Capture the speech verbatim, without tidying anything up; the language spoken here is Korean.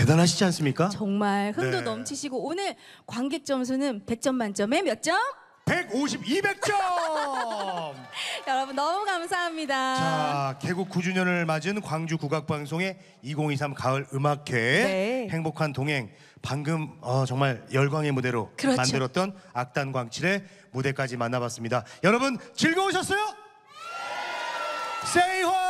대단하시지 않습니까? 정말 흥도 네. 넘치시고 오늘 관객 점수는 백 점 만점에 몇 점? 백오십, 이백 점! 여러분 너무 감사합니다. 자, 개국 구 주년을 맞은 광주 국악방송의 이천이십삼 가을 음악회 네. 행복한 동행 방금 어, 정말 열광의 무대로 그렇죠. 만들었던 악단 광칠의 무대까지 만나봤습니다. 여러분 즐거우셨어요? Say what?